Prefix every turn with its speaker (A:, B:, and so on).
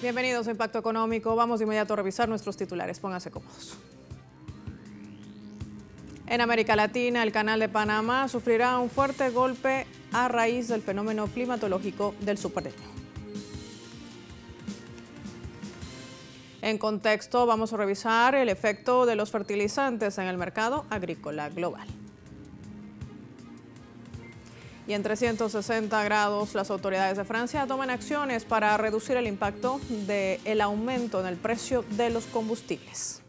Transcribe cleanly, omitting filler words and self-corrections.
A: Bienvenidos a Impacto Económico. Vamos de inmediato a revisar nuestros titulares. Pónganse cómodos. En América Latina, el Canal de Panamá sufrirá un fuerte golpe a raíz del fenómeno climatológico del Super Niño. En contexto, vamos a revisar el efecto de los fertilizantes en el mercado agrícola global. Y en 360 grados, las autoridades de Francia toman acciones para reducir el impacto del aumento en el precio de los combustibles.